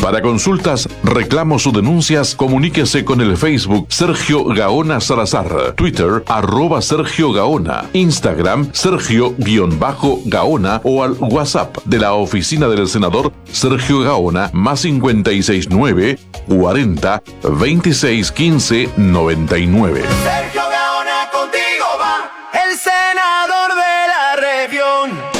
Para consultas, reclamos o denuncias, comuníquese con el Facebook Sergio Gaona Salazar, Twitter @Sergio Gaona, Instagram Sergio_Gaona o al WhatsApp de la oficina del senador Sergio Gaona más 569 40 26 15 99. Sergio Gaona, contigo va el senador de la región.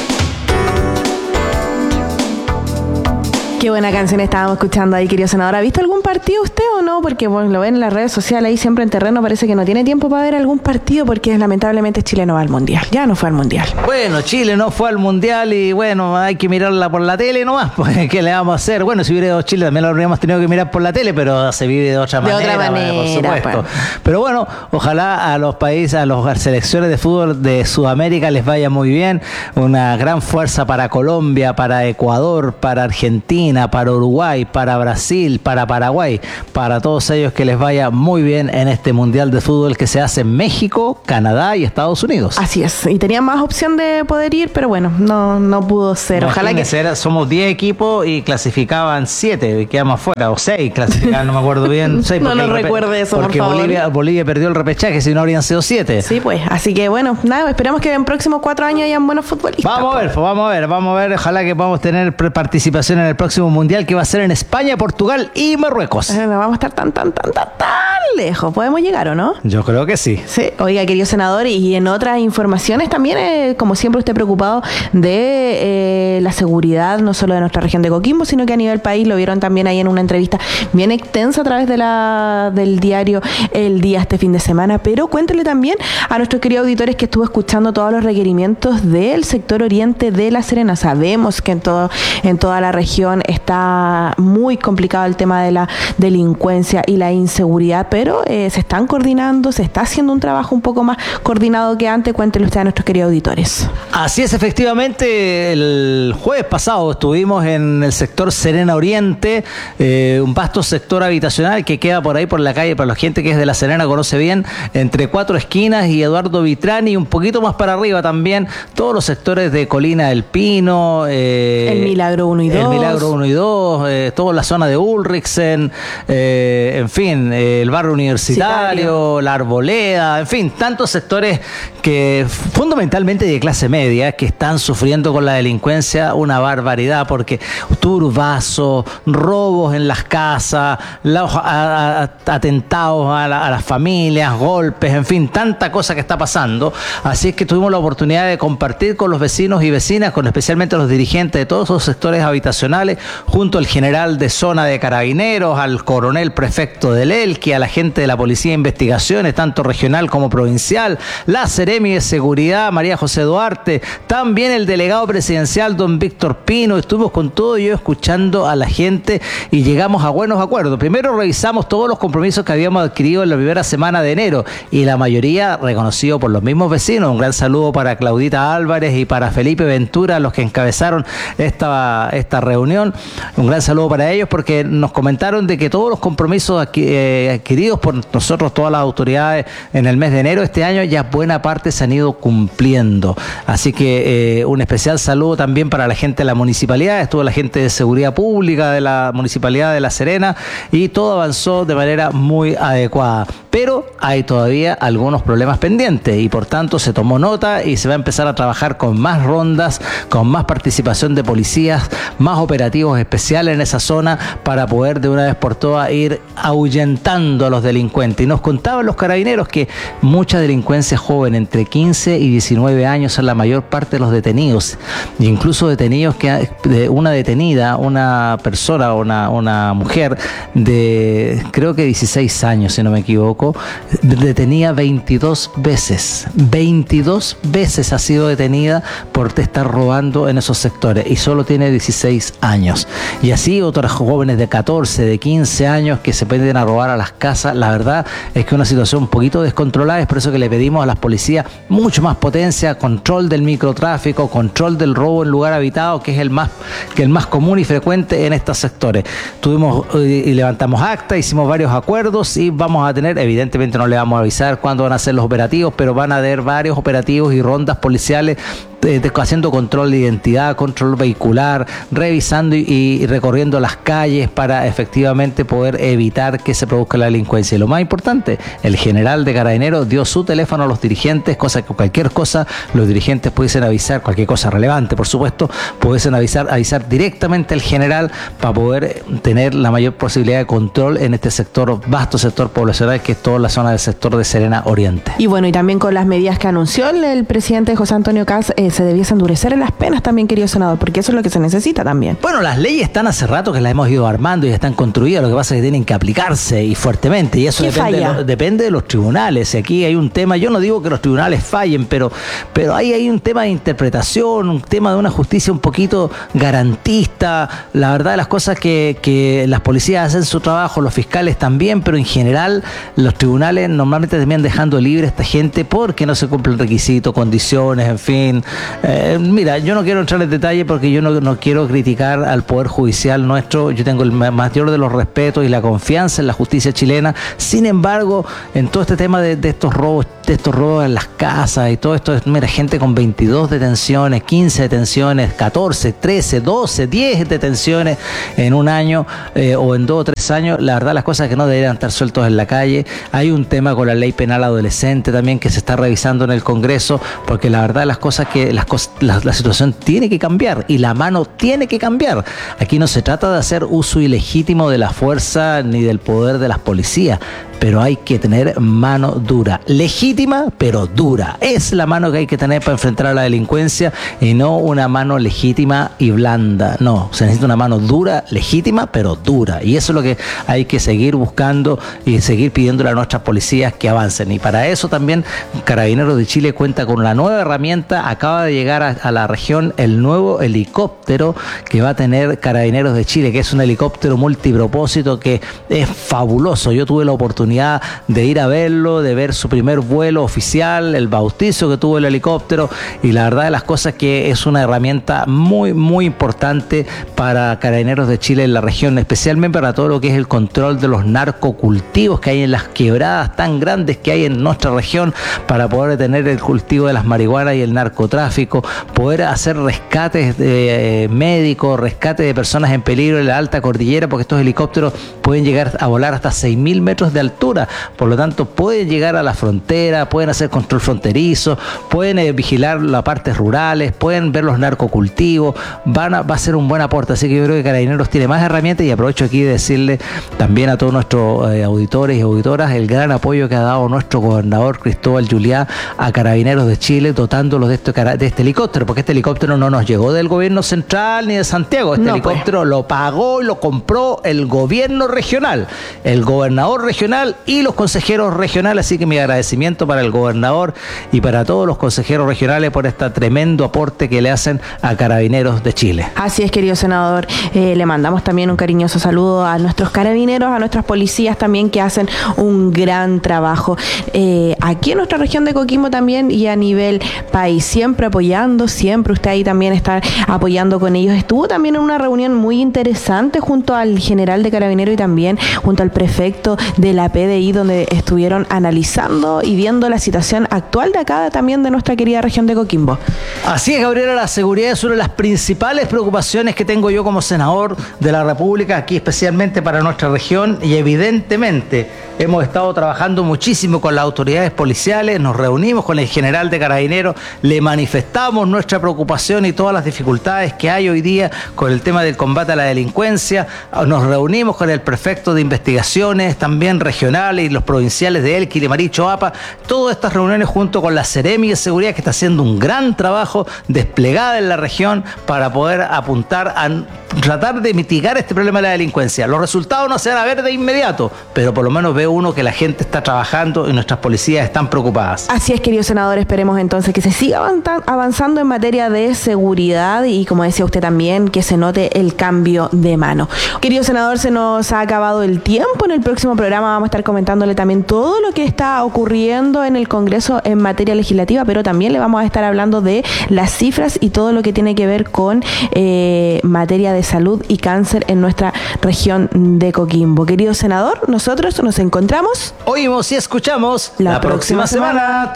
Qué buena canción estábamos escuchando ahí, querido senador. ¿Ha visto algún partido usted o no? Porque bueno, lo ven en las redes sociales ahí siempre en terreno, parece que no tiene tiempo para ver algún partido porque lamentablemente Chile no va al Mundial. Ya no fue al Mundial. Bueno, Chile no fue al Mundial y bueno, hay que mirarla por la tele nomás, pues ¿qué le vamos a hacer? Bueno, si hubiera ido Chile también lo habríamos tenido que mirar por la tele, pero se vive de otra manera. Por supuesto. Bueno. Pero bueno, ojalá a los países, a las selecciones de fútbol de Sudamérica les vaya muy bien. Una gran fuerza para Colombia, para Ecuador, para Argentina, para Uruguay, para Brasil, para Paraguay, para todos ellos que les vaya muy bien en este Mundial de Fútbol que se hace en México, Canadá y Estados Unidos. Así es, y tenía más opción de poder ir, pero bueno, no pudo ser. Ojalá que... Somos 10 equipos y clasificaban 7, quedamos afuera, o 6 clasificaban, no me acuerdo bien. 6 no recuerde eso, porque por favor. Bolivia perdió el repechaje, si no habrían sido 7. Sí, pues, así que bueno, nada, esperamos que en próximos 4 años hayan buenos futbolistas. Vamos a ver, ojalá que podamos tener participación en el próximo Mundial que va a ser en España, Portugal y Marruecos. No vamos a estar tan lejos. ¿Podemos llegar o no? Yo creo que sí. Sí. Oiga, querido senador, y en otras informaciones también, como siempre, usted preocupado de la seguridad, no solo de nuestra región de Coquimbo, sino que a nivel país. Lo vieron también ahí en una entrevista bien extensa a través del diario El Día este fin de semana. Pero cuéntele también a nuestros queridos auditores que estuvo escuchando todos los requerimientos del sector oriente de La Serena. Sabemos que en toda la región está muy complicado el tema de la delincuencia y la inseguridad, pero se están coordinando, se está haciendo un trabajo un poco más coordinado que antes. Cuéntele usted a nuestros queridos auditores. Así es, efectivamente, el jueves pasado estuvimos en el sector Serena Oriente, un vasto sector habitacional que queda por ahí por la calle, para la gente que es de La Serena conoce bien, entre 4 esquinas y Eduardo Vitrán, y un poquito más para arriba también, todos los sectores de Colina del Pino, el Milagro 1 y 2, toda la zona de Ulrichsen, en fin, el barrio universitario, la Arboleda, en fin, tantos sectores que fundamentalmente de clase media que están sufriendo con la delincuencia una barbaridad, porque turbazos, robos en las casas, atentados a las familias, golpes, en fin, tanta cosa que está pasando. Así es que tuvimos la oportunidad de compartir con los vecinos y vecinas, con especialmente los dirigentes de todos esos sectores habitacionales, junto al general de zona de Carabineros, al coronel prefecto del Elqui, a la gente de la Policía de Investigaciones, tanto regional como provincial, la Seremi de Seguridad, María José Duarte, también el delegado presidencial, don Víctor Pino. Estuvimos con todo ello escuchando a la gente y llegamos a buenos acuerdos. Primero revisamos todos los compromisos que habíamos adquirido en la primera semana de enero y la mayoría reconocido por los mismos vecinos. Un gran saludo para Claudita Álvarez y para Felipe Ventura, los que encabezaron esta reunión. Un gran saludo para ellos porque nos comentaron de que todos los compromisos adquiridos por nosotros, todas las autoridades en el mes de enero este año, ya buena parte se han ido cumpliendo. Así que un especial saludo también para la gente de la municipalidad. Estuvo la gente de seguridad pública de la municipalidad de La Serena y todo avanzó de manera muy adecuada. Pero hay todavía algunos problemas pendientes y por tanto se tomó nota y se va a empezar a trabajar con más rondas, con más participación de policías, más operativos especiales en esa zona para poder de una vez por todas ir ahuyentando a los delincuentes. Y nos contaban los carabineros que mucha delincuencia joven, entre 15 y 19 años, son la mayor parte de los detenidos. E incluso detenidos una persona, una mujer de creo que 16 años, si no me equivoco, detenida 22 veces. 22 veces ha sido detenida por estar robando en esos sectores y solo tiene 16 años. Y así otras jóvenes de 14, de 15 años que se pueden a robar a las casas. La verdad es que es una situación un poquito descontrolada. Es por eso que le pedimos a las policías mucho más potencia, control del microtráfico, control del robo en lugar habitado, que es el más común y frecuente en estos sectores. Tuvimos y levantamos acta, hicimos varios acuerdos y vamos a tener, evidentemente no le vamos a avisar cuándo van a ser los operativos, pero van a haber varios operativos y rondas policiales haciendo control de identidad, control vehicular, revisando y recorriendo las calles para efectivamente poder evitar que se produzca la delincuencia. Y lo más importante, el general de Carabineros dio su teléfono a los dirigentes, cosa que cualquier cosa los dirigentes pudiesen avisar, cualquier cosa relevante, por supuesto, pudiesen avisar directamente al general para poder tener la mayor posibilidad de control en este sector, vasto sector poblacional que es toda la zona del sector de Serena Oriente. Y bueno, y también con las medidas que anunció el presidente José Antonio Kast, se debiese endurecer en las penas también, querido senador, porque eso es lo que se necesita también. Bueno, las leyes están hace rato que las hemos ido armando y están construidas, lo que pasa es que tienen que aplicarse y fuertemente, y eso depende de los tribunales. Y aquí hay un tema, yo no digo que los tribunales fallen, pero hay un tema de interpretación, un tema de una justicia un poquito garantista. La verdad de las cosas que las policías hacen su trabajo, los fiscales también, pero en general los tribunales normalmente terminan dejando libre a esta gente porque no se cumplen requisitos, condiciones, en fin. Mira, yo no quiero entrar en detalle porque yo no quiero criticar al Poder Judicial nuestro. Yo tengo el mayor de los respetos y la confianza en la justicia chilena. Sin embargo, en todo este tema de estos robos en las casas y todo esto, mira, gente con 22 detenciones, 15 detenciones, 14, 13, 12, 10 detenciones en un año o en 2 o 3 años. La verdad, las cosas que no deberían estar sueltos en la calle. Hay un tema con la ley penal adolescente también que se está revisando en el Congreso, porque la verdad, las cosas que la situación tiene que cambiar y la mano tiene que cambiar. Aquí no se trata de hacer uso ilegítimo de la fuerza ni del poder de las policías, pero hay que tener mano dura, legítima pero dura. Es la mano que hay que tener para enfrentar a la delincuencia y no una mano legítima y blanda. No, se necesita una mano dura, legítima pero dura, y eso es lo que hay que seguir buscando y seguir pidiéndole a nuestras policías que avancen. Y para eso también Carabineros de Chile cuenta con una nueva herramienta. Acaba de llegar a la región el nuevo helicóptero que va a tener Carabineros de Chile, que es un helicóptero multipropósito que es fabuloso. Yo tuve la oportunidad de ir a verlo, de ver su primer vuelo oficial, el bautizo que tuvo el helicóptero, y la verdad de las cosas que es una herramienta muy, muy importante para Carabineros de Chile en la región, especialmente para todo lo que es el control de los narcocultivos que hay en las quebradas tan grandes que hay en nuestra región, para poder detener el cultivo de las marihuanas y el narcotráfico, poder hacer rescates médicos, rescates de personas en peligro en la alta cordillera, porque estos helicópteros pueden llegar a volar hasta 6.000 metros de altura, por lo tanto pueden llegar a la frontera, pueden hacer control fronterizo, pueden vigilar las partes rurales, pueden ver los narcocultivos, va a ser un buen aporte. Así que yo creo que Carabineros tiene más herramientas, y aprovecho aquí de decirle también a todos nuestros auditores y auditoras el gran apoyo que ha dado nuestro gobernador Cristóbal Juliá a Carabineros de Chile, dotándolos de este helicóptero, porque este helicóptero no nos llegó del gobierno central ni de Santiago. Este helicóptero lo pagó y lo compró el gobierno regional, el gobernador regional y los consejeros regionales. Así que mi agradecimiento para el gobernador y para todos los consejeros regionales por este tremendo aporte que le hacen a Carabineros de Chile. Así es, querido senador. Le mandamos también un cariñoso saludo a nuestros carabineros, a nuestras policías también, que hacen un gran trabajo aquí en nuestra región de Coquimbo también, y a nivel país, siempre apoyando, siempre usted ahí también está apoyando con ellos. Estuvo también en una reunión muy interesante junto al general de Carabineros y también junto al prefecto de la PDI, donde estuvieron analizando y viendo la situación actual de acá también de nuestra querida región de Coquimbo. Así es, Gabriela, la seguridad es una de las principales preocupaciones que tengo yo como senador de la República, aquí especialmente para nuestra región, y evidentemente hemos estado trabajando muchísimo con las autoridades policiales, nos reunimos con el general de Carabineros, le manifestamos nuestra preocupación y todas las dificultades que hay hoy día con el tema del combate a la delincuencia, nos reunimos con el prefecto de investigaciones también regionales y los provinciales de Elqui, Limarí, Choapa, todas estas reuniones junto con la Seremi de Seguridad, que está haciendo un gran trabajo desplegada en la región para poder apuntar a tratar de mitigar este problema de la delincuencia. Los resultados no se van a ver de inmediato, pero por lo menos ve uno que la gente está trabajando y nuestras policías están preocupadas. Así es, querido senador, esperemos entonces que se siga avanzando en materia de seguridad y, como decía usted también, que se note el cambio de mano. Querido senador, se nos ha acabado el tiempo. En el próximo programa vamos a estar comentándole también todo lo que está ocurriendo en el Congreso en materia legislativa, pero también le vamos a estar hablando de las cifras y todo lo que tiene que ver con materia de salud y cáncer en nuestra región de Coquimbo. Querido senador, nosotros nos encontramos, oímos y escuchamos la próxima semana.